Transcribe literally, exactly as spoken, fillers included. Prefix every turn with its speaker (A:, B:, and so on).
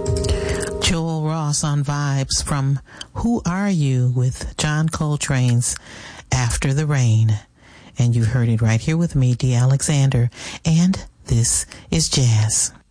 A: Joel Ross on Vibes from Who Are You with John Coltrane's After the Rain. And you heard it right here with me, Dee Alexander. And this is Jazz.